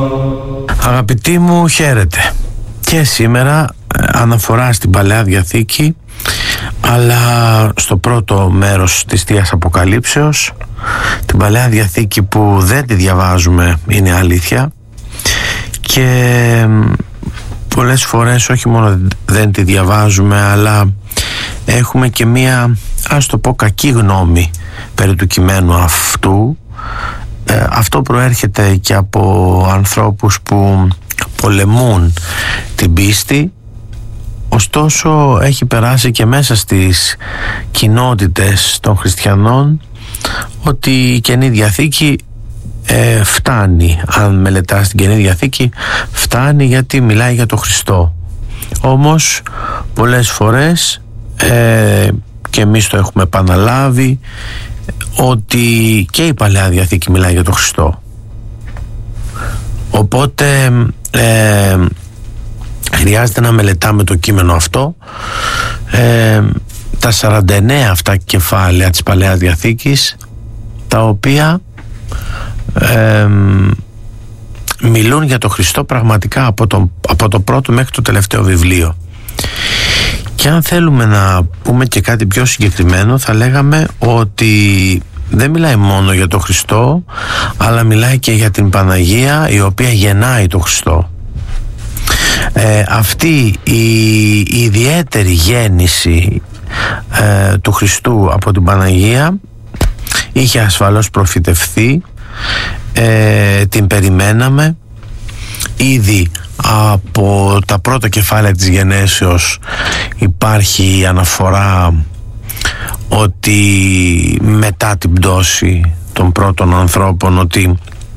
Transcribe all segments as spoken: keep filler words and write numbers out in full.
Αγαπητοί μου, χαίρετε. Και σήμερα αναφορά στην Παλαιά Διαθήκη, αλλά στο πρώτο μέρος της Θείας Αποκαλύψεως, την Παλαιά Διαθήκη που δεν τη διαβάζουμε, είναι αλήθεια, και πολλές φορές όχι μόνο δεν τη διαβάζουμε, αλλά έχουμε και μία, ας το πω, κακή γνώμη περί του κειμένου αυτού. Ε, αυτό προέρχεται και από ανθρώπους που πολεμούν την πίστη. Ωστόσο έχει περάσει και μέσα στις κοινότητες των χριστιανών ότι η Καινή Διαθήκη ε, φτάνει. Αν μελετάς την Καινή Διαθήκη, φτάνει γιατί μιλάει για τον Χριστό. Όμως πολλές φορές ε, και εμείς το έχουμε επαναλάβει, ότι και η Παλαιά Διαθήκη μιλάει για τον Χριστό. Οπότε ε, χρειάζεται να μελετάμε το κείμενο αυτό, ε, τα σαράντα εννέα αυτά κεφάλαια της Παλαιάς Διαθήκης, τα οποία ε, μιλούν για τον Χριστό πραγματικά από το, από το πρώτο μέχρι το τελευταίο βιβλίο. Και αν θέλουμε να πούμε και κάτι πιο συγκεκριμένο, θα λέγαμε ότι δεν μιλάει μόνο για τον Χριστό, αλλά μιλάει και για την Παναγία, η οποία γεννάει τον Χριστό. Ε, αυτή η, η ιδιαίτερη γέννηση ε, του Χριστού από την Παναγία είχε ασφαλώς προφητευθεί, ε, την περιμέναμε ήδη. Από τα πρώτα κεφάλαια της γενέσεως υπάρχει η αναφορά ότι μετά την πτώση των πρώτων ανθρώπων, ότι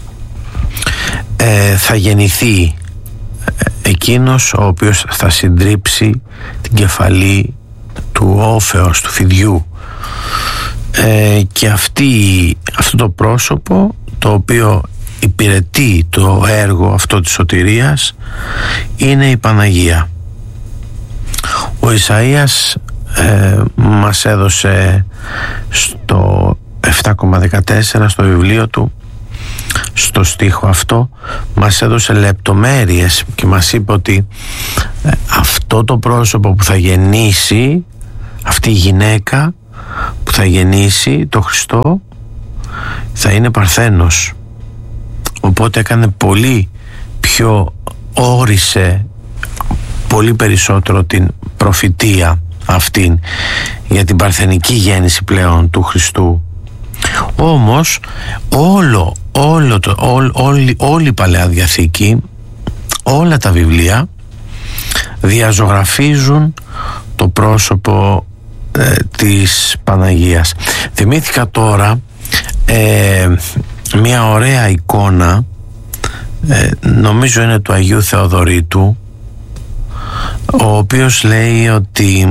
ε, θα γεννηθεί εκείνος ο οποίος θα συντρίψει την κεφαλή του όφεως, του φιδιού, ε, και αυτή, αυτό το πρόσωπο το οποίο υπηρετεί το έργο αυτό της σωτηρίας είναι η Παναγία. Ο Ισαΐας ε, μας έδωσε στο επτά κόμμα δεκατέσσερα στο βιβλίο του, στο στίχο αυτό, μας έδωσε λεπτομέρειες και μας είπε ότι ε, αυτό το πρόσωπο που θα γεννήσει, αυτή η γυναίκα που θα γεννήσει το Χριστό, θα είναι παρθένος. Οπότε έκανε πολύ πιο, όρισε πολύ περισσότερο την προφητεία αυτήν για την παρθενική γέννηση πλέον του Χριστού. Όμως όλο, όλο το, όλ, όλη, όλη η Παλαιά Διαθήκη, όλα τα βιβλία διαζωγραφίζουν το πρόσωπο ε, της Παναγίας. Θυμήθηκα τώρα ε, μια ωραία εικόνα, ε, νομίζω είναι του Αγίου Θεοδωρήτου, ο οποίος λέει ότι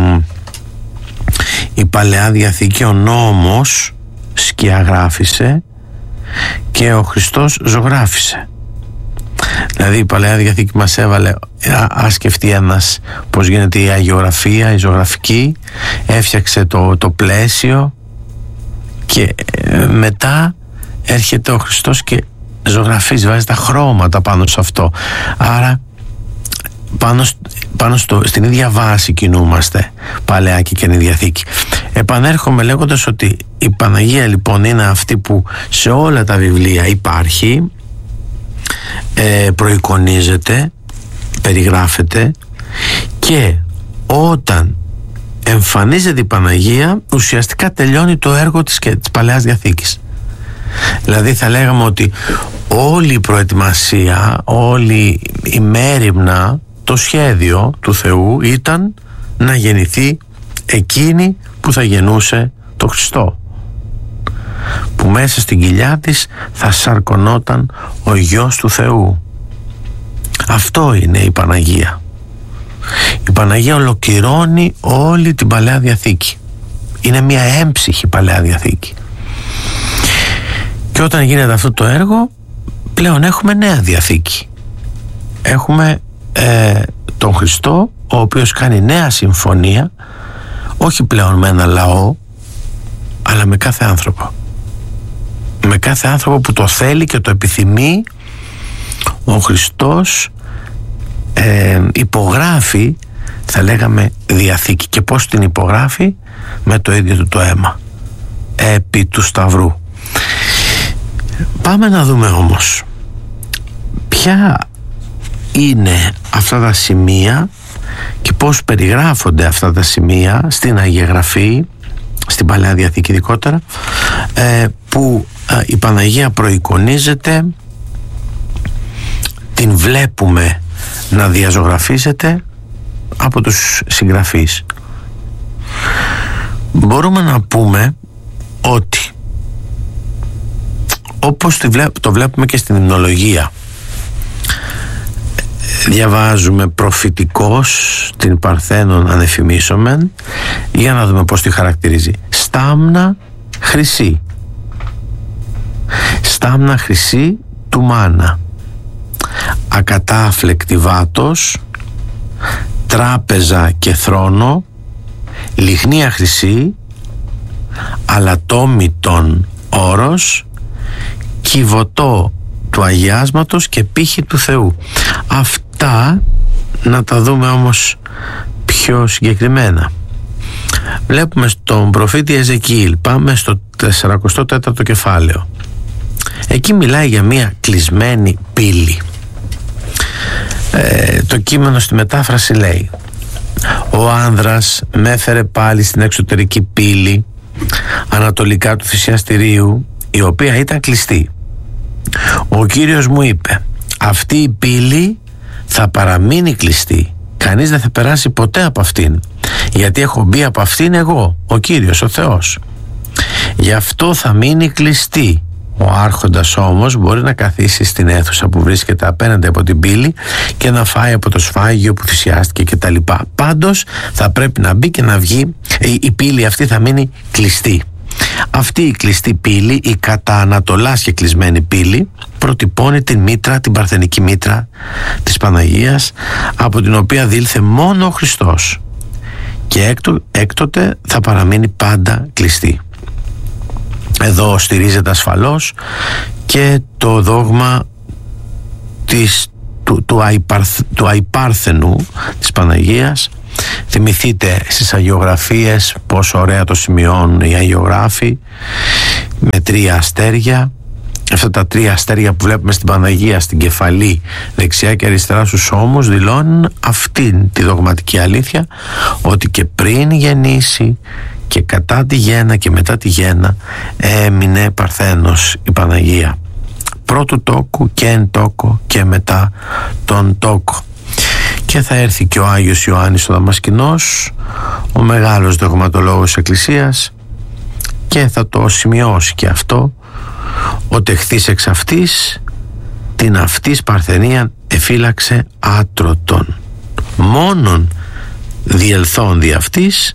η Παλαιά Διαθήκη, ο νόμος σκιαγράφησε και ο Χριστός ζωγράφησε. Δηλαδή η Παλαιά Διαθήκη μας έβαλε, ας σκεφτεί ένας πως γίνεται η αγιογραφία, η ζωγραφική, έφτιαξε το, το πλαίσιο και ε, μετά έρχεται ο Χριστός και ζωγραφίζει, βάζει τα χρώματα πάνω σε αυτό. Άρα πάνω, πάνω στο, στην ίδια βάση κινούμαστε, Παλαιά και Καινή Διαθήκη. Επανέρχομαι λέγοντας ότι η Παναγία λοιπόν είναι αυτή που σε όλα τα βιβλία υπάρχει, ε, προεικονίζεται, περιγράφεται, και όταν εμφανίζεται η Παναγία ουσιαστικά τελειώνει το έργο της, και της Παλαιάς Διαθήκης. Δηλαδή θα λέγαμε ότι όλη η προετοιμασία, όλη η μέριμνα, το σχέδιο του Θεού ήταν να γεννηθεί εκείνη που θα γεννούσε το Χριστό, που μέσα στην κοιλιά της θα σαρκωνόταν ο Υιός του Θεού. Αυτό είναι η Παναγία. Η Παναγία ολοκληρώνει όλη την Παλαιά Διαθήκη. Είναι μια έμψυχη Παλαιά Διαθήκη. Και όταν γίνεται αυτό το έργο, πλέον έχουμε Νέα Διαθήκη. Έχουμε ε, τον Χριστό, ο οποίος κάνει νέα συμφωνία, όχι πλέον με ένα λαό, αλλά με κάθε άνθρωπο. Με κάθε άνθρωπο που το θέλει και το επιθυμεί Ο Χριστός ε, υπογράφει, θα λέγαμε, διαθήκη. Και πώς την υπογράφει? Με το ίδιο του το αίμα επί του Σταυρού. Πάμε να δούμε όμως ποια είναι αυτά τα σημεία και πώς περιγράφονται αυτά τα σημεία στην Αγία Γραφή, στην Παλαιά Διαθήκη ειδικότερα, ε, που ε, η Παναγία προεικονίζεται, την βλέπουμε να διαζωγραφίζεται από τους συγγραφείς. Μπορούμε να πούμε ότι όπως το βλέπουμε και στην υμνολογία, διαβάζουμε προφητικός την Παρθένον ανεφημίσομεν, για να δούμε πώς τη χαρακτηρίζει. Στάμνα χρυσή, στάμνα χρυσή του μάνα, ακατάφλεκτη βάτος, τράπεζα και θρόνο, λιχνία χρυσή, αλατόμητον όρος, κυβωτό του αγιάσματος και πύχη του Θεού. Αυτά να τα δούμε όμως πιο συγκεκριμένα. Βλέπουμε στον προφήτη Εζεκιήλ, πάμε στο σαράντα τέταρτο κεφάλαιο. Εκεί μιλάει για μια κλεισμένη πύλη. Ε, το κείμενο στη μετάφραση λέει: ο άνδρας με έφερε πάλι στην εξωτερική πύλη ανατολικά του θυσιαστηρίου, η οποία ήταν κλειστή. Ο Κύριος μου είπε: αυτή η πύλη θα παραμείνει κλειστή, κανείς δεν θα περάσει ποτέ από αυτήν, γιατί έχω μπει από αυτήν εγώ, ο Κύριος ο Θεός. Γι' αυτό θα μείνει κλειστή. Ο άρχοντας όμως μπορεί να καθίσει στην αίθουσα που βρίσκεται απέναντι από την πύλη και να φάει από το σφάγιο που θυσιάστηκε κτλ. Πάντως θα πρέπει να μπει και να βγει. Η πύλη αυτή θα μείνει κλειστή. Αυτή η κλειστή πύλη, η κατά ανατολάς και κλεισμένη πύλη, προτυπώνει την μήτρα, την παρθενική μήτρα της Παναγίας, από την οποία δήλθε μόνο ο Χριστός, και έκτο, έκτοτε θα παραμείνει πάντα κλειστή. Εδώ στηρίζεται ασφαλώς και το δόγμα της, του, του, αϊπαρθ, του αϊπάρθενου της Παναγίας. Θυμηθείτε στις αγιογραφίες πόσο ωραία το σημειώνουν οι αγιογράφοι, με τρία αστέρια. Αυτά τα τρία αστέρια που βλέπουμε στην Παναγία, στην κεφαλή δεξιά και αριστερά στους ώμους, δηλώνουν αυτήν τη δογματική αλήθεια, ότι και πριν γεννήσει και κατά τη γέννα και μετά τη γέννα έμεινε παρθένος η Παναγία, πρώτου τόκου και εν τόκο και μετά τον τόκο. Και θα έρθει και ο Άγιος Ιωάννης ο Δαμασκηνός, ο μεγάλος δογματολόγος της Εκκλησίας, και θα το σημειώσει και αυτό, ότι εχθής εξ αυτής την αυτής παρθενία εφύλαξε άτρωτον. Μόνον διελθόν δι' αυτής,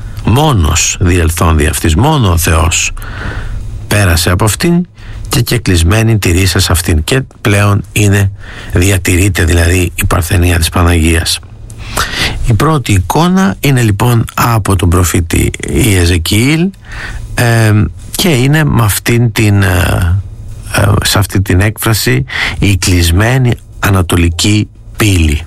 μόνος διελθόν δι' αυτής, μόνο ο Θεός πέρασε από αυτήν και κεκλεισμένη τηρήσα σε αυτήν, και πλέον είναι, διατηρείται δηλαδή η παρθενία της Παναγίας. Η πρώτη εικόνα είναι λοιπόν από τον προφήτη Εζεκιήλ, ε, και είναι με αυτήν την, ε, ε, σε αυτή την έκφραση η κλεισμένη ανατολική πύλη,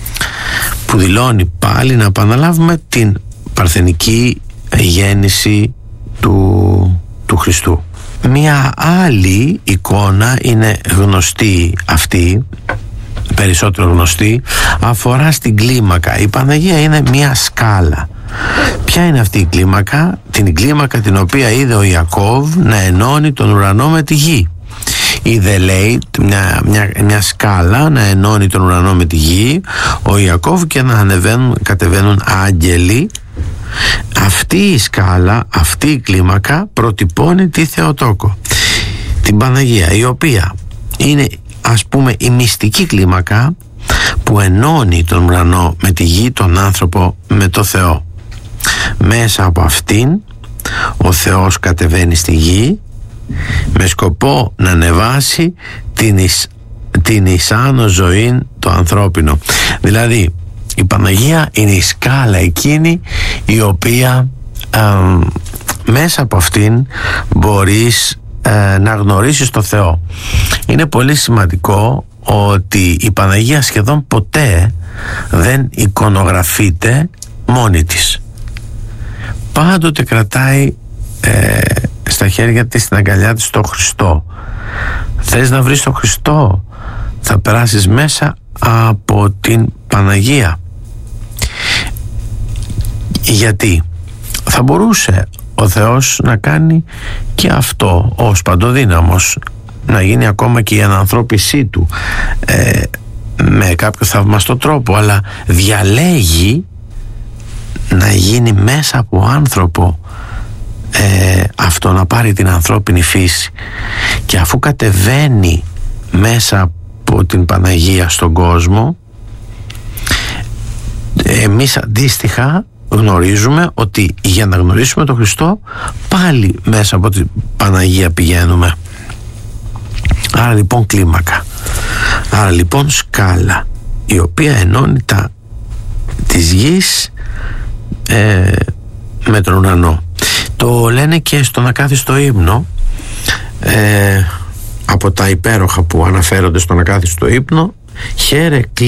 που δηλώνει πάλι, να επαναλάβουμε, την παρθενική γέννηση του, του Χριστού. Μια άλλη εικόνα είναι γνωστή, αυτή περισσότερο γνωστή, αφορά στην κλίμακα. Η Παναγία είναι μια σκάλα. Ποια είναι αυτή η κλίμακα? Την κλίμακα την οποία είδε ο Ιακώβ να ενώνει τον ουρανό με τη γη. Είδε, λέει, μια, μια, μια σκάλα να ενώνει τον ουρανό με τη γη ο Ιακώβ, και να ανεβαίνουν, κατεβαίνουν άγγελοι. Αυτή η σκάλα, αυτή η κλίμακα προτυπώνει τη Θεοτόκο, την Παναγία, η οποία είναι, ας πούμε, η μυστική κλίμακα που ενώνει τον ουρανό με τη γη, τον άνθρωπο με το Θεό. Μέσα από αυτήν ο Θεός κατεβαίνει στη γη με σκοπό να ανεβάσει την, εις, την εισάνω ζωή το ανθρώπινο. Δηλαδή η Παναγία είναι η σκάλα εκείνη η οποία ε, μέσα από αυτήν μπορείς ε, να γνωρίσεις το Θεό. Είναι πολύ σημαντικό ότι η Παναγία σχεδόν ποτέ δεν εικονογραφείται μόνη της. Πάντοτε κρατάει ε, στα χέρια της, στην αγκαλιά της, τον Χριστό. Θες να βρεις τον Χριστό, θα περάσεις μέσα από την Παναγία. Γιατί θα μπορούσε ο Θεός να κάνει και αυτό ως παντοδύναμος, να γίνει ακόμα και η ανανθρώπισή του ε, με κάποιο θαυμαστό τρόπο, αλλά διαλέγει να γίνει μέσα από άνθρωπο, ε, αυτό, να πάρει την ανθρώπινη φύση, και αφού κατεβαίνει μέσα από την Παναγία στον κόσμο, εμείς αντίστοιχα γνωρίζουμε ότι για να γνωρίσουμε τον Χριστό πάλι μέσα από την Παναγία πηγαίνουμε. Άρα λοιπόν κλίμακα, άρα λοιπόν σκάλα, η οποία ενώνει τα της γης ε, με τον ουρανό. Το λένε και στον ακάθιστο ύμνο, ε, από τα υπέροχα που αναφέρονται στον ακάθιστο ύμνο: χαίρε